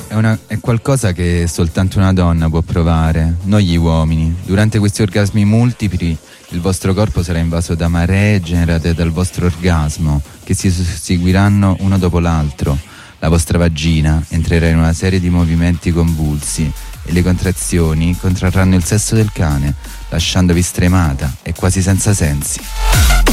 è qualcosa che soltanto una donna può provare, non gli uomini. Durante questi orgasmi multipli il vostro corpo sarà invaso da maree generate dal vostro orgasmo, che si susseguiranno uno dopo l'altro. La vostra vagina entrerà in una serie di movimenti convulsi e le contrazioni contrarranno il sesso del cane, lasciandovi stremata e quasi senza sensi.